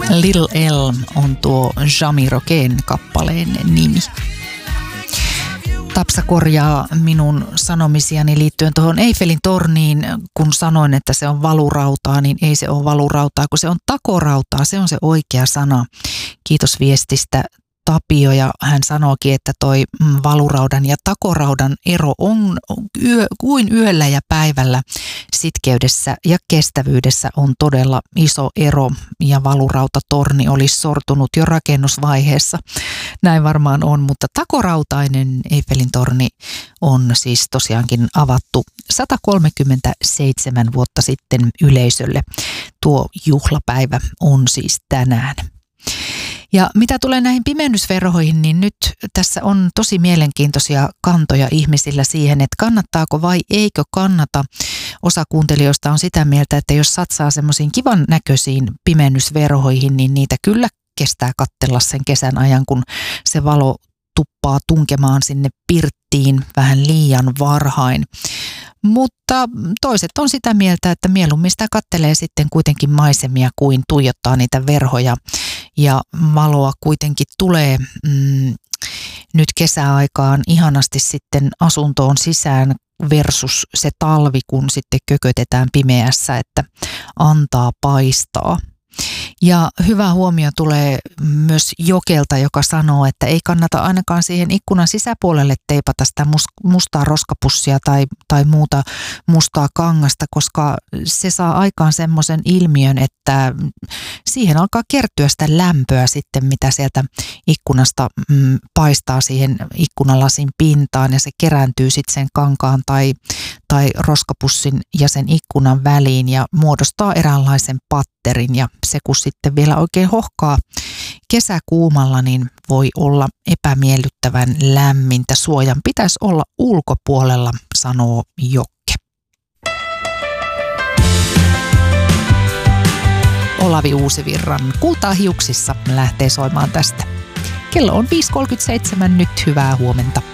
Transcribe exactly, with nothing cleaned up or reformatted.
Little Elm on tuo Jami Roquén kappaleen nimi. Tapsa korjaa minun sanomisiani liittyen tuohon Eiffelin torniin, kun sanoin, että se on valurautaa, niin ei se ole valurautaa, kun se on takorautaa, se on se oikea sana. Kiitos viestistä Tapio, ja hän sanookin, että toi valuraudan ja takoraudan ero on yö, kuin yöllä ja päivällä. Sitkeydessä ja kestävyydessä on todella iso ero, ja valurautatorni olisi sortunut jo rakennusvaiheessa. Näin varmaan on, mutta takorautainen Eiffelin torni on siis tosiaankin avattu sata kolmekymmentäseitsemän vuotta sitten yleisölle. Tuo juhlapäivä on siis tänään. Ja mitä tulee näihin pimennysverhoihin, niin nyt tässä on tosi mielenkiintoisia kantoja ihmisillä siihen, että kannattaako vai eikö kannata. Osa kuuntelijoista on sitä mieltä, että jos satsaa semmoisiin kivan näköisiin pimennysverhoihin, niin niitä kyllä kestää katsella sen kesän ajan, kun se valo tuppaa tunkemaan sinne pirttiin vähän liian varhain. Mutta toiset on sitä mieltä, että mieluummin sitä kattelee sitten kuitenkin maisemia kuin tuijottaa niitä verhoja. Ja valoa kuitenkin tulee mm, nyt kesäaikaan ihanasti sitten asuntoon sisään versus se talvi, kun sitten kökötetään pimeässä, että antaa paistaa. Ja hyvä huomio tulee myös Jokelta, joka sanoo, että ei kannata ainakaan siihen ikkunan sisäpuolelle teipata sitä mustaa roskapussia tai, tai muuta mustaa kangasta, koska se saa aikaan semmoisen ilmiön, että siihen alkaa kertyä sitä lämpöä sitten, mitä sieltä ikkunasta mm, paistaa siihen ikkunalasin pintaan, ja se kerääntyy sitten sen kankaan tai, tai roskapussin ja sen ikkunan väliin ja muodostaa eräänlaisen patterin, ja se kun sitten vielä oikein hohkaa kesäkuumalla, niin voi olla epämiellyttävän lämmintä. Suojan pitäisi olla ulkopuolella, sanoo Jokke. Olavi Uusivirran Kultaa hiuksissa lähtee soimaan tästä. Kello on viisi kolmekymmentäseitsemän nyt, hyvää huomenta.